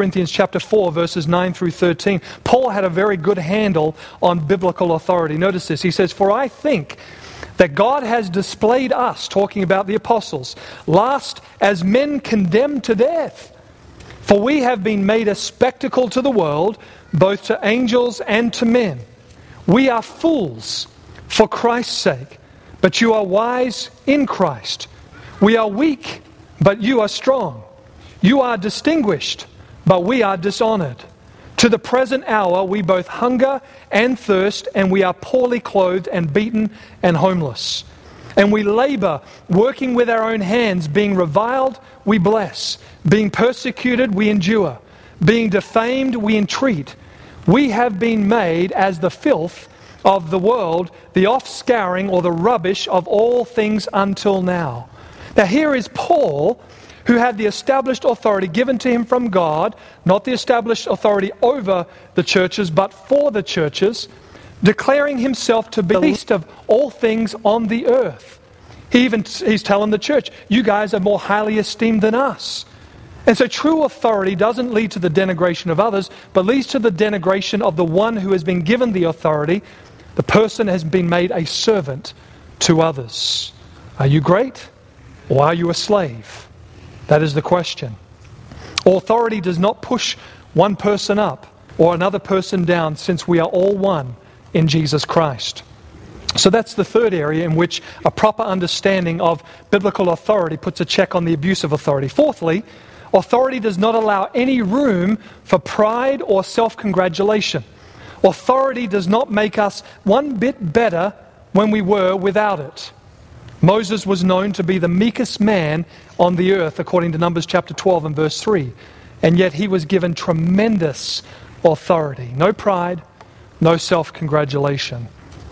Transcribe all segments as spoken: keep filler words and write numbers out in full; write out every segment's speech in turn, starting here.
Corinthians chapter four, verses nine through thirteen, Paul had a very good handle on biblical authority. Notice this. He says, "For I think that God has displayed us," talking about the apostles, "last as men condemned to death. For we have been made a spectacle to the world, both to angels and to men. We are fools for Christ's sake, but you are wise in Christ. We are weak, but you are strong. You are distinguished, but we are dishonored. To the present hour we both hunger and thirst, and we are poorly clothed and beaten and homeless. And we labor, working with our own hands, being reviled, we bless. Being persecuted, we endure. Being defamed, we entreat. We have been made as the filth of the world, the offscouring or the rubbish of all things until now." Now here is Paul, who had the established authority given to him from God, not the established authority over the churches, but for the churches, declaring himself to be the least of all things on the earth. He even he's telling the church, "You guys are more highly esteemed than us." And so true authority doesn't lead to the denigration of others, but leads to the denigration of the one who has been given the authority. The person has been made a servant to others. Are you great, or are you a slave? That is the question. Authority does not push one person up or another person down, since we are all one in Jesus Christ. So that's the third area in which a proper understanding of biblical authority puts a check on the abuse of authority. Fourthly, authority does not allow any room for pride or self-congratulation. Authority does not make us one bit better when we were without it. Moses was known to be the meekest man on the earth, according to Numbers chapter twelve and verse three. And yet he was given tremendous authority. No pride, no self-congratulation.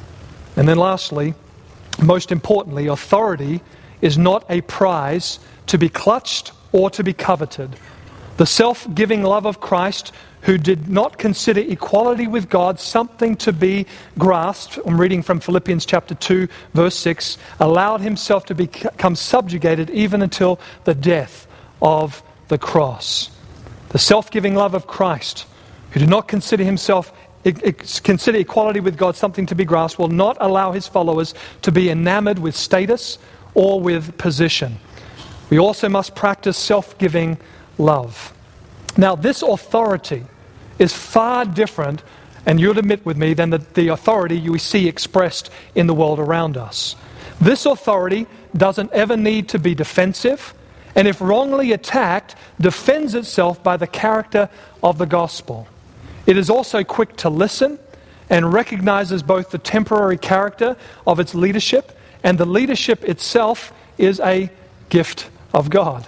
And then lastly, most importantly, authority is not a prize to be clutched or to be coveted. The self-giving love of Christ, who did not consider equality with God something to be grasped, I'm reading from Philippians chapter two, verse six, allowed himself to become subjugated even until the death of the cross. The self-giving love of Christ, who did not consider himself consider equality with God something to be grasped, will not allow his followers to be enamored with status or with position. We also must practice self-giving love. Now, this authority is far different, and you'll admit with me, than the, the authority you see expressed in the world around us. This authority doesn't ever need to be defensive, and if wrongly attacked, defends itself by the character of the gospel. It is also quick to listen and recognizes both the temporary character of its leadership, and the leadership itself is a gift of God.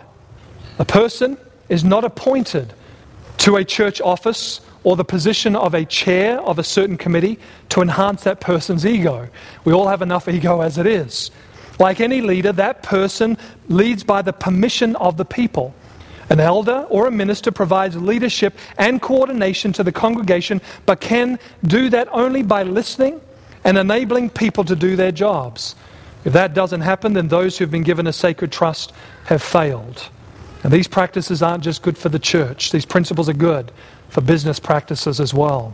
A person is not appointed to a church office or the position of a chair of a certain committee to enhance that person's ego. We all have enough ego as it is. Like any leader, that person leads by the permission of the people. An elder or a minister provides leadership and coordination to the congregation, but can do that only by listening and enabling people to do their jobs. If that doesn't happen, then those who've been given a sacred trust have failed. And these practices aren't just good for the church. These principles are good for business practices as well.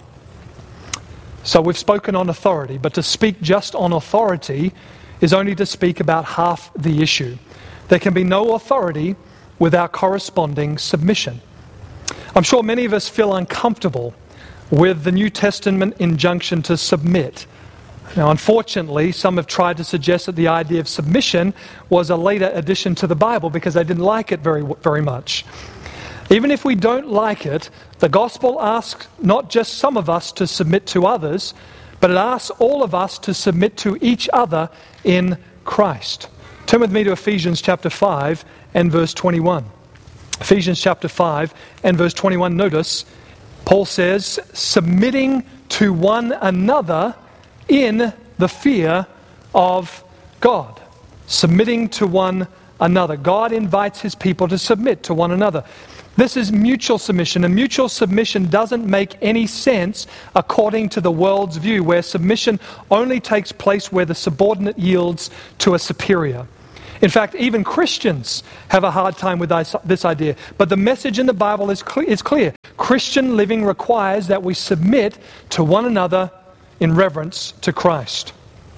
So we've spoken on authority, but to speak just on authority is only to speak about half the issue. There can be no authority without corresponding submission. I'm sure many of us feel uncomfortable with the New Testament injunction to submit. Now, unfortunately, some have tried to suggest that the idea of submission was a later addition to the Bible because they didn't like it very, very much. Even if we don't like it, the gospel asks not just some of us to submit to others, but it asks all of us to submit to each other in Christ. Turn with me to Ephesians chapter five and verse twenty-one. Ephesians chapter five and verse twenty-one, notice, Paul says, submitting to one another in the fear of God. Submitting to one another. God invites his people to submit to one another. This is mutual submission, and mutual submission doesn't make any sense according to the world's view, where submission only takes place where the subordinate yields to a superior. In fact, even Christians have a hard time with this idea. But the message in the Bible is clear. is clear. Christian living requires that we submit to one another in reverence to Christ.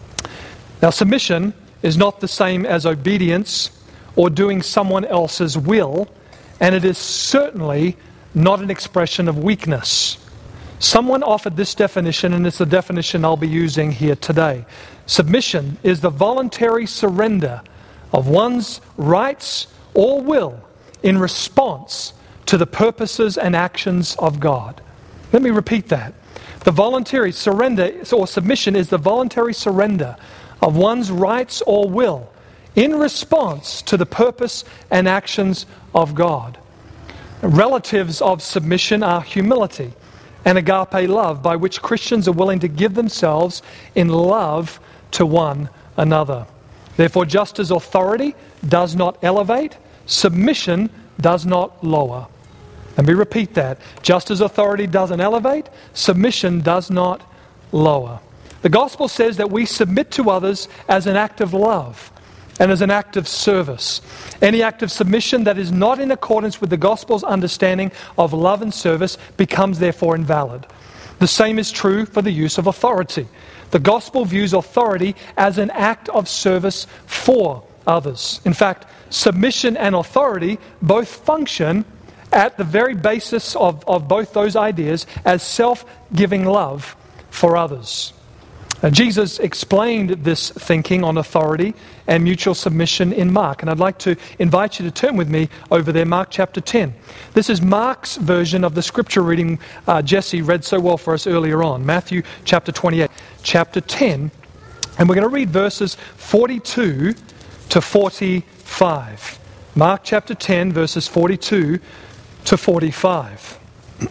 Now, submission is not the same as obedience or doing someone else's will, and it is certainly not an expression of weakness. Someone offered this definition, and it's the definition I'll be using here today. Submission is the voluntary surrender of one's rights or will in response to the purposes and actions of God. Let me repeat that. The voluntary surrender or submission is the voluntary surrender of one's rights or will in response to the purpose and actions of God. Relatives of submission are humility and agape love, by which Christians are willing to give themselves in love to one another. Therefore, just as authority does not elevate, submission does not lower. Let me repeat that. Just as authority doesn't elevate, submission does not lower. The gospel says that we submit to others as an act of love and as an act of service. Any act of submission that is not in accordance with the gospel's understanding of love and service becomes therefore invalid. The same is true for the use of authority. The gospel views authority as an act of service for others. In fact, submission and authority both function at the very basis of, of both those ideas as self-giving love for others. Now, Jesus explained this thinking on authority and mutual submission in Mark, and I'd like to invite you to turn with me over there, Mark chapter ten. This is Mark's version of the scripture reading uh, Jesse read so well for us earlier on, Matthew chapter twenty-eight, chapter ten, and we're going to read verses forty-two to forty-five. Mark chapter ten, verses forty-two to forty-five.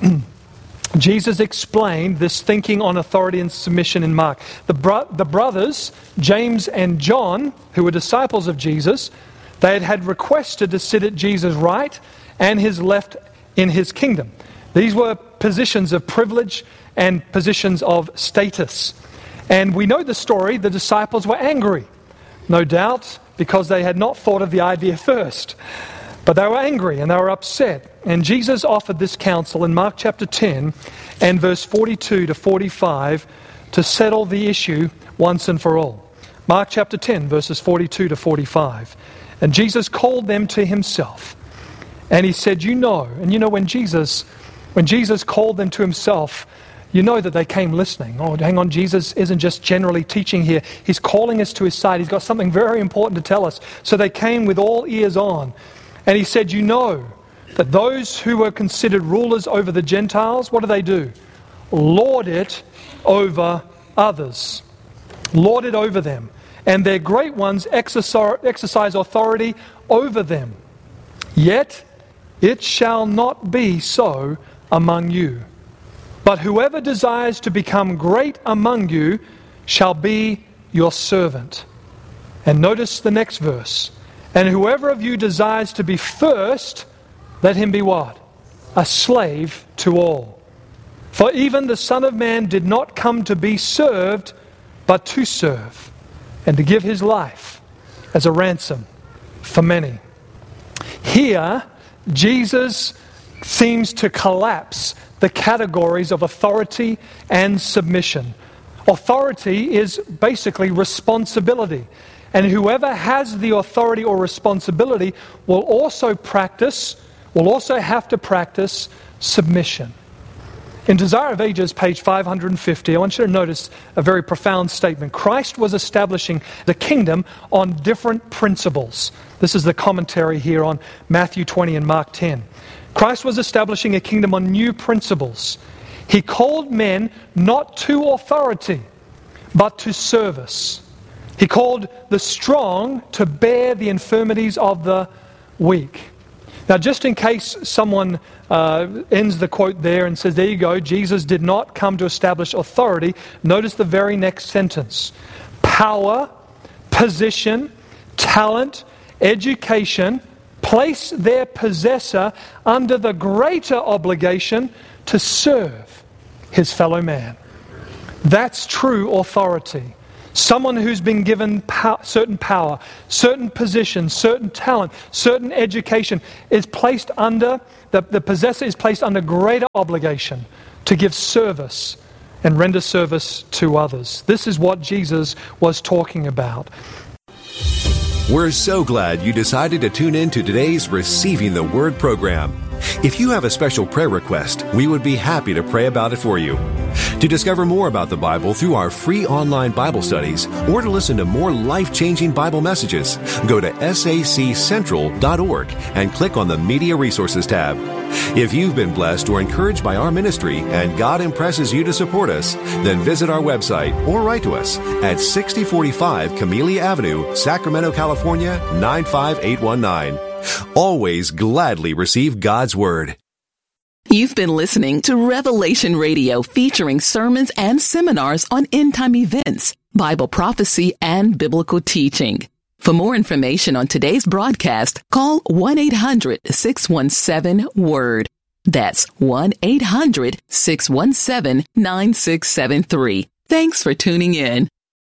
Jesus explained this thinking on authority and submission in Mark. The, bro- the brothers, James and John, who were disciples of Jesus, they had, had requested to sit at Jesus' right and his left in his kingdom. These were positions of privilege and positions of status. And we know the story. The disciples were angry, no doubt, because they had not thought of the idea first. But they were angry and they were upset. And Jesus offered this counsel in Mark chapter ten and verse forty-two to forty-five to settle the issue once and for all. Mark chapter ten, verses forty-two to forty-five. And Jesus called them to himself. And he said, you know, and you know when Jesus, when Jesus called them to himself, you know that they came listening. Oh, hang on, Jesus isn't just generally teaching here. He's calling us to his side. He's got something very important to tell us. So they came with all ears on. And he said, you know that those who were considered rulers over the Gentiles, what do they do? Lord it over others. Lord it over them. And their great ones exercise authority over them. Yet it shall not be so among you. But whoever desires to become great among you shall be your servant. And notice the next verse. And whoever of you desires to be first, let him be what? A slave to all. For even the Son of Man did not come to be served, but to serve, and to give his life as a ransom for many. Here, Jesus seems to collapse the categories of authority and submission. Authority is basically responsibility. And whoever has the authority or responsibility will also practice, will also have to practice submission. In Desire of Ages, page five hundred fifty, I want you to notice a very profound statement. Christ was establishing the kingdom on different principles. This is the commentary here on Matthew twenty and Mark ten. Christ was establishing a kingdom on new principles. He called men not to authority, but to service. He called the strong to bear the infirmities of the weak. Now, just in case someone uh, ends the quote there and says, there you go, Jesus did not come to establish authority, notice the very next sentence. Power, position, talent, education place their possessor under the greater obligation to serve his fellow man. That's true authority. Someone who's been given pow- certain power, certain position, certain talent, certain education is placed under, the, the possessor is placed under greater obligation to give service and render service to others. This is what Jesus was talking about. We're so glad you decided to tune in to today's Receiving the Word program. If you have a special prayer request, we would be happy to pray about it for you. To discover more about the Bible through our free online Bible studies, or to listen to more life-changing Bible messages, go to S A C central dot org and click on the Media Resources tab. If you've been blessed or encouraged by our ministry and God impresses you to support us, then visit our website or write to us at sixty forty-five Camellia Avenue, Sacramento, California, nine five eight one nine. Always gladly receive God's Word. You've been listening to Revelation Radio, featuring sermons and seminars on end-time events, Bible prophecy, and biblical teaching. For more information on today's broadcast, call one eight hundred six one seven WORD. That's one eight hundred six one seven nine six seven three. Thanks for tuning in.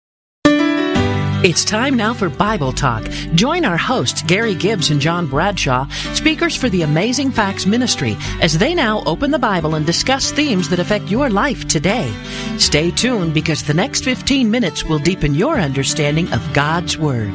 It's time now for Bible Talk. Join our hosts, Gary Gibbs and John Bradshaw, speakers for the Amazing Facts Ministry, as they now open the Bible and discuss themes that affect your life today. Stay tuned, because the next fifteen minutes will deepen your understanding of God's Word.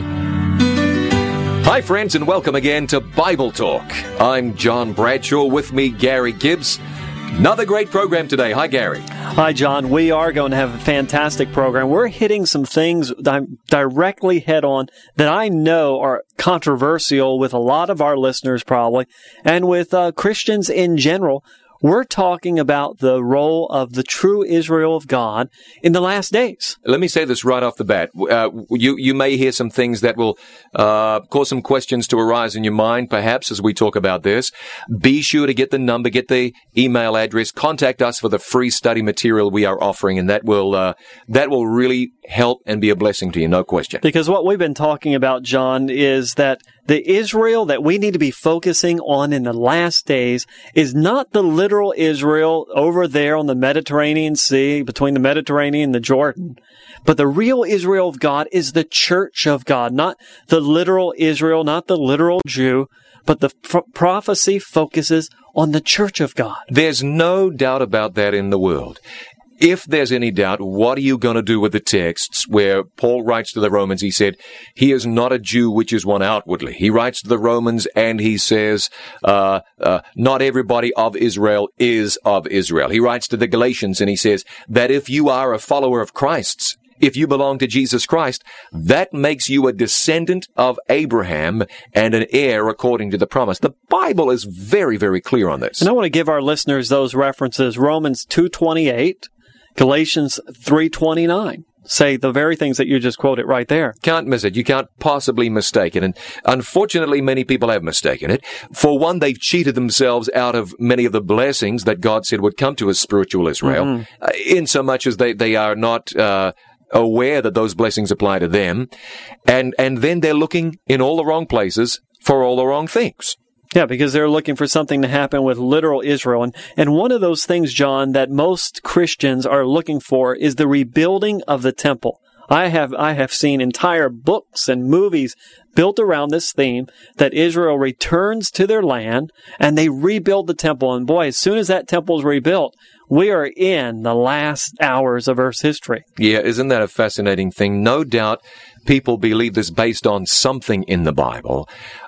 Hi, friends, and welcome again to Bible Talk. I'm John Bradshaw. With me, Gary Gibbs. Another great program today. Hi, Gary. Hi, John. We are going to have a fantastic program. We're hitting some things di- directly head on that I know are controversial with a lot of our listeners probably, and with uh, Christians in general. We're talking about the role of the true Israel of God in the last days. Let me say this right off the bat. Uh, you, you may hear some things that will uh, cause some questions to arise in your mind, perhaps, as we talk about this. Be sure to get the number, get the email address, contact us for the free study material we are offering, and that will uh, that will really help and be a blessing to you, no question. Because what we've been talking about, John, is that the Israel that we need to be focusing on in the last days is not the literal Israel over there on the Mediterranean Sea, between the Mediterranean and the Jordan. But the real Israel of God is the church of God, not the literal Israel, not the literal Jew, but the f- prophecy focuses on the church of God. There's no doubt about that in the world. If there's any doubt, what are you going to do with the texts where Paul writes to the Romans? He said, he is not a Jew which is one outwardly. He writes to the Romans and he says, uh, uh, not everybody of Israel is of Israel. He writes to the Galatians and he says that if you are a follower of Christ's, if you belong to Jesus Christ, that makes you a descendant of Abraham and an heir according to the promise. The Bible is very, very clear on this. And I want to give our listeners those references. Romans two twenty-eight, Galatians three twenty-nine say the very things that you just quoted right there. Can't miss it. You can't possibly mistake it. And unfortunately, many people have mistaken it. For one, they've cheated themselves out of many of the blessings that God said would come to a spiritual Israel, mm-hmm. uh, in so much as they, they are not uh, aware that those blessings apply to them. And, and then they're looking in all the wrong places for all the wrong things. Yeah, because they're looking for something to happen with literal Israel. And, and one of those things, John, that most Christians are looking for is the rebuilding of the temple. I have I have seen entire books and movies built around this theme, that Israel returns to their land and they rebuild the temple. And boy, as soon as that temple is rebuilt, we are in the last hours of Earth's history. Yeah, isn't that a fascinating thing? No doubt people believe this based on something in the Bible,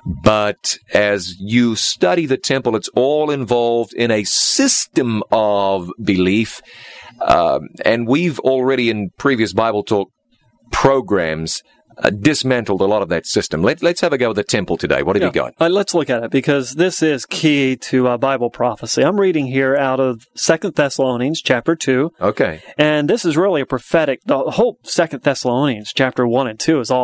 but as you study the temple, it's all involved in a system of belief, um, and we've already in previous Bible Talk programs Uh, dismantled a lot of that system. Let, let's have a go at the temple today. What have yeah. you got? Uh, let's look at it, because this is key to uh, Bible prophecy. I'm reading here out of Second Thessalonians chapter two. Okay. And this is really a prophetic. The whole Second Thessalonians chapter one and two is all about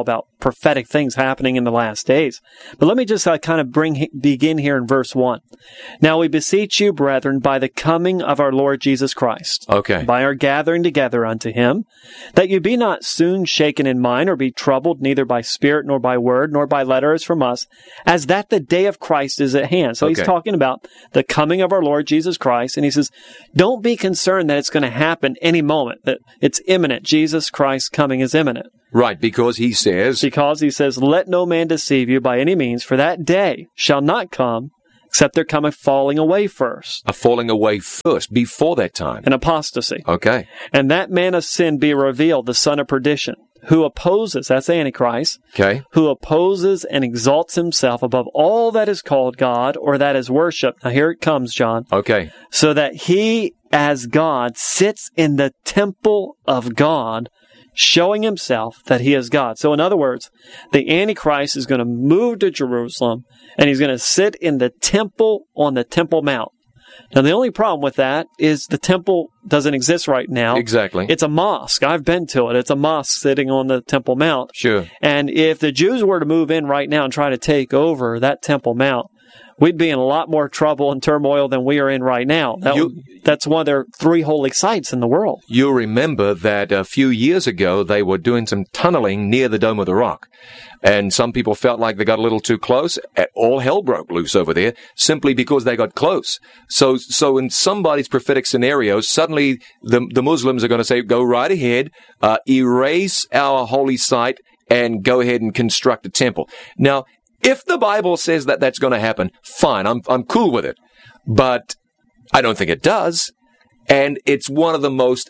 prophetic things happening in the last days. But let me just uh, kind of bring begin here in verse one. Now we beseech you, brethren, by the coming of our Lord Jesus Christ, Okay. by our gathering together unto him, that you be not soon shaken in mind, or be troubled, neither by spirit, nor by word, nor by letters from us, as that the day of Christ is at hand. So Okay. he's talking about the coming of our Lord Jesus Christ, and he says, don't be concerned that it's going to happen any moment, that it's imminent. Jesus Christ's coming is imminent. Right, because he says, Because he says, let no man deceive you by any means, for that day shall not come, except there come a falling away first, a falling away first, before that time. an apostasy. Okay. And that man of sin be revealed, the son of perdition, who opposes, that's Antichrist, Okay. who opposes and exalts himself above all that is called God or that is worshipped. Now here it comes, John. Okay. So that he, as God, sits in the temple of God, showing himself that he is God. So in other words, the Antichrist is going to move to Jerusalem, and he's going to sit in the temple on the Temple Mount. Now, the only problem with that is the temple doesn't exist right now. Exactly. It's a mosque. I've been to it. It's a mosque sitting on the Temple Mount. Sure. And if the Jews were to move in right now and try to take over that Temple Mount, we'd be in a lot more trouble and turmoil than we are in right now. That You- would, that's one of their three holy sites in the world. You'll remember that a few years ago, they were doing some tunneling near the Dome of the Rock. And some people felt like they got a little too close. All hell broke loose over there simply because they got close. So, so in somebody's prophetic scenario, suddenly the, the Muslims are going to say, go right ahead, uh, erase our holy site and go ahead and construct a temple. Now, if the Bible says that that's going to happen, fine, I'm, I'm cool with it. But I don't think it does. And it's one of the most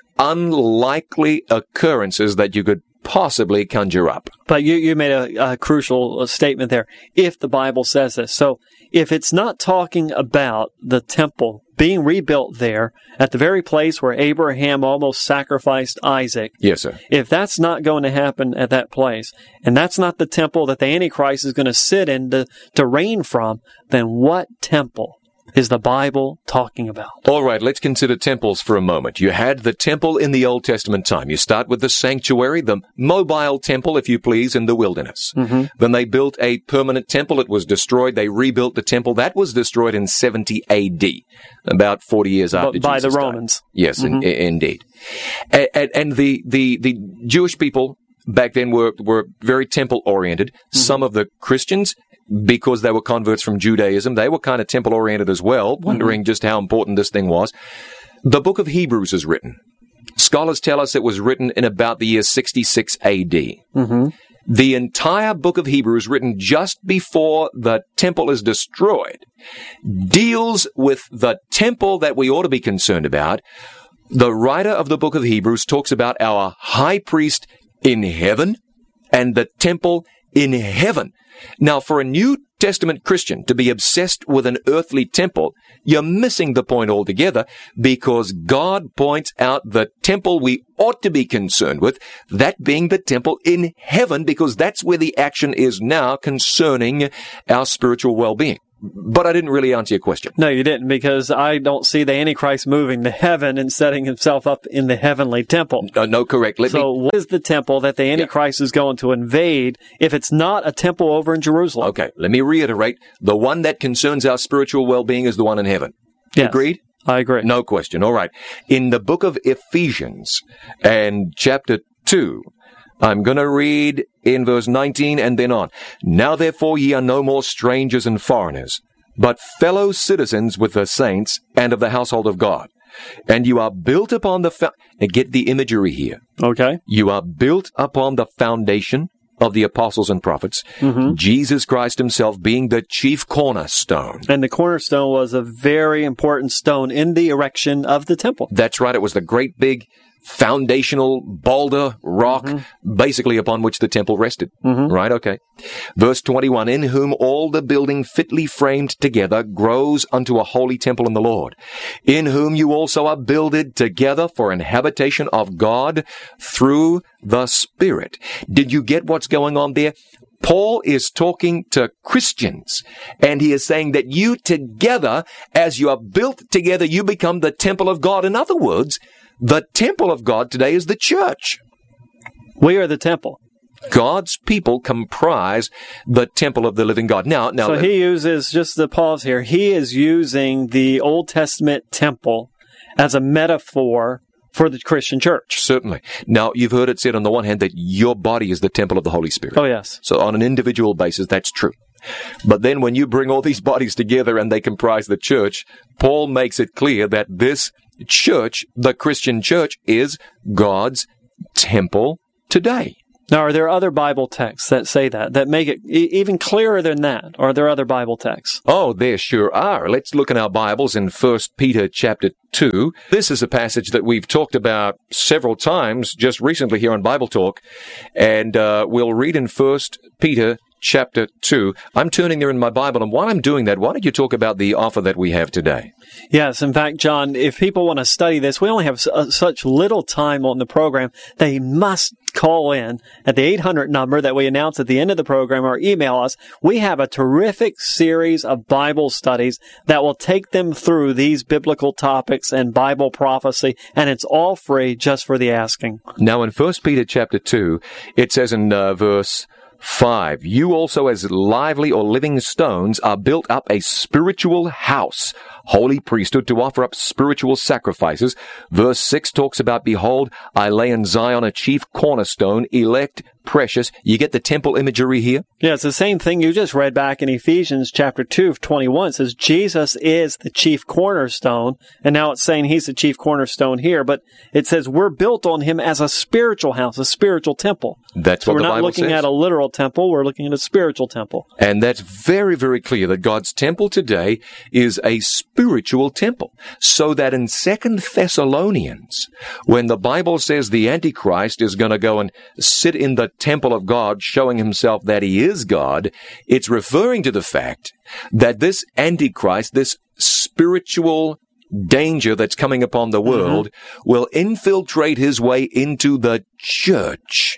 unlikely occurrences that you could possibly conjure up. But you, you made a, a crucial statement there. If the Bible says this. So if it's not talking about the temple being rebuilt there at the very place where Abraham almost sacrificed Isaac, Yes, sir. if that's not going to happen at that place, and that's not the temple that the Antichrist is going to sit in to, to reign from, then what temple is the Bible talking about? All right, let's consider temples for a moment. You had the temple in the Old Testament time. You start with the sanctuary, the mobile temple, if you please, in the wilderness. Mm-hmm. Then they built a permanent temple. It was destroyed. They rebuilt the temple. That was destroyed in seventy A D, about forty years after By Jesus the died. Romans. Yes, Mm-hmm. in, in, indeed. And, and, and the, the, the Jewish people back then were, were very temple-oriented. Mm-hmm. Some of the Christians, because they were converts from Judaism, they were kind of temple-oriented as well, wondering mm-hmm. just how important this thing was. The book of Hebrews is written. Scholars tell us it was written in about the year sixty-six A D. Mm-hmm. The entire book of Hebrews, written just before the temple is destroyed, deals with the temple that we ought to be concerned about. The writer of the book of Hebrews talks about our high priest in heaven and the temple in heaven. Now, for a New Testament Christian to be obsessed with an earthly temple, you're missing the point altogether, because God points out the temple we ought to be concerned with, that being the temple in heaven, because that's where the action is now concerning our spiritual well-being. But I didn't really answer your question. No, you didn't, because I don't see the Antichrist moving to heaven and setting himself up in the heavenly temple. Uh, no, correct. Let so me... what is the temple that the Antichrist yeah. is going to invade if it's not a temple over in Jerusalem? Okay, let me reiterate. The one that concerns our spiritual well-being is the one in heaven. Yes, agreed? I agree. No question. All right. In the book of Ephesians and chapter two, I'm going to read in verse nineteen and then on. Now therefore ye are no more strangers and foreigners, but fellow citizens with the saints and of the household of God. And you are built upon the... Fa- now get the imagery here. Okay. You are built upon the foundation of the apostles and prophets, mm-hmm. Jesus Christ himself being the chief cornerstone. And the cornerstone was a very important stone in the erection of the temple. That's right. It was the great big foundational boulder rock, mm-hmm. basically upon which the temple rested. Mm-hmm. Right? Okay. Verse twenty-one, in whom all the building fitly framed together grows unto a holy temple in the Lord, in whom you also are builded together for an habitation of God through the Spirit. Did you get what's going on there? Paul is talking to Christians, and he is saying that you together, as you are built together, you become the temple of God. In other words, the temple of God today is the church. We are the temple. God's people comprise the temple of the living God. Now, now, so he uses, just to pause here, he is using the Old Testament temple as a metaphor for the Christian church. Certainly. Now, you've heard it said on the one hand that your body is the temple of the Holy Spirit. Oh, yes. So on an individual basis, that's true. But then when you bring all these bodies together and they comprise the church, Paul makes it clear that this church, the Christian church, is God's temple today. Now, are there other Bible texts that say that, that make it e- even clearer than that? Or are there other Bible texts? Oh, there sure are. Let's look in our Bibles in First Peter chapter two. This is a passage that we've talked about several times just recently here on Bible Talk. And uh, we'll read in First Peter chapter two. I'm turning there in my Bible, and while I'm doing that, why don't you talk about the offer that we have today? Yes, in fact, John, if people want to study this, we only have s- uh, such little time on the program. They must call in at the eight hundred number that we announce at the end of the program or email us. We have a terrific series of Bible studies that will take them through these biblical topics and Bible prophecy, and it's all free just for the asking. Now, in First Peter chapter two, it says in uh, verse five, you also as lively or living stones are built up a spiritual house, holy priesthood to offer up spiritual sacrifices. Verse six talks about, behold, I lay in Zion a chief cornerstone, elect, precious. You get the temple imagery here? Yeah, it's the same thing you just read back in Ephesians chapter two, twenty-one. It says Jesus is the chief cornerstone, and now it's saying he's the chief cornerstone here, but it says we're built on him as a spiritual house, a spiritual temple. That's so what the Bible says. We're not looking at a literal temple, we're looking at a spiritual temple. And that's very, very clear that God's temple today is a spiritual temple. So that in Second Thessalonians, when the Bible says the Antichrist is going to go and sit in the temple of God, showing himself that he is God, it's referring to the fact that this Antichrist, this spiritual danger that's coming upon the world, mm-hmm. will infiltrate his way into the church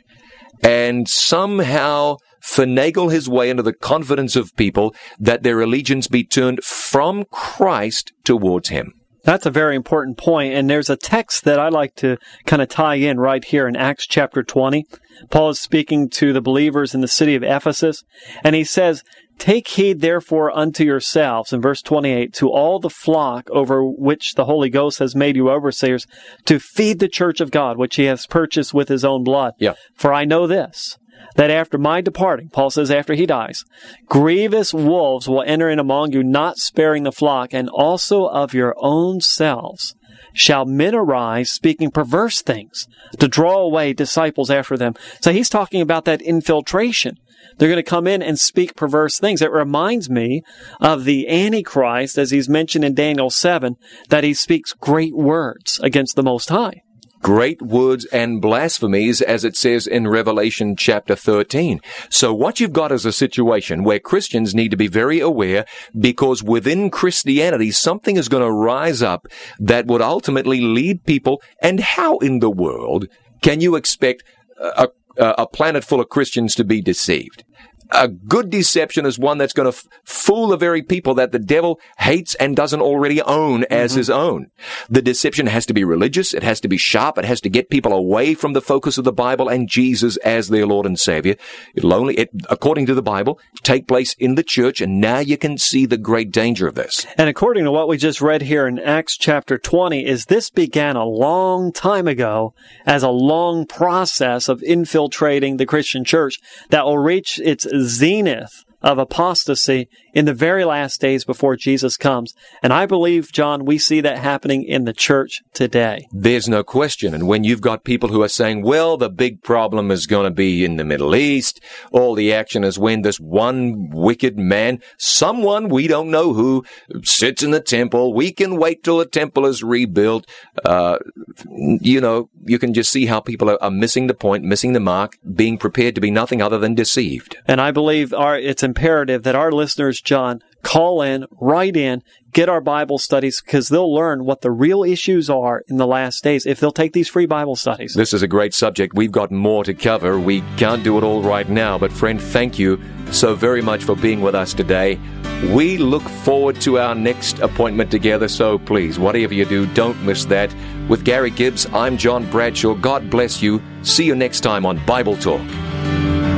and somehow finagle his way into the confidence of people that their allegiance be turned from Christ towards him. That's a very important point, and there's a text that I like to kind of tie in right here in Acts chapter twenty. Paul is speaking to the believers in the city of Ephesus, and he says, take heed therefore unto yourselves, in verse twenty-eight, to all the flock over which the Holy Ghost has made you overseers, to feed the church of God, which he has purchased with his own blood. Yeah. For I know this, that after my departing, Paul says after he dies, grievous wolves will enter in among you, not sparing the flock, and also of your own selves shall men arise, speaking perverse things, to draw away disciples after them. So he's talking about that infiltration. They're going to come in and speak perverse things. It reminds me of the Antichrist, as he's mentioned in Daniel seven, that he speaks great words against the Most High. Great words and blasphemies, as it says in Revelation chapter thirteen. So what you've got is a situation where Christians need to be very aware, because within Christianity, something is going to rise up that would ultimately lead people. And how in the world can you expect a, a, a planet full of Christians to be deceived? A good deception is one that's going to f- fool the very people that the devil hates and doesn't already own as mm-hmm. his own. The deception has to be religious. It has to be sharp. It has to get people away from the focus of the Bible and Jesus as their Lord and Savior. It'll only, it, according to the Bible, take place in the church, and now you can see the great danger of this. And according to what we just read here in Acts chapter twenty, is this began a long time ago as a long process of infiltrating the Christian church that will reach its zenith of apostasy in the very last days before Jesus comes. And I believe, John, we see that happening in the church today. There's no question. And when you've got people who are saying, well, the big problem is going to be in the Middle East, all the action is when this one wicked man, someone we don't know who, sits in the temple, we can wait till the temple is rebuilt. Uh, you know, you can just see how people are, are missing the point, missing the mark, being prepared to be nothing other than deceived. And I believe our, it's imperative that our listeners, John, call in, write in, get our Bible studies, because they'll learn what the real issues are in the last days if they'll take these free Bible studies. This is a great subject. We've got more to cover. We can't do it all right now, but friend, thank you so very much for being with us today. We look forward to our next appointment together, so please, whatever you do, don't miss that. With Gary Gibbs, I'm John Bradshaw. God bless you. See you next time on Bible Talk.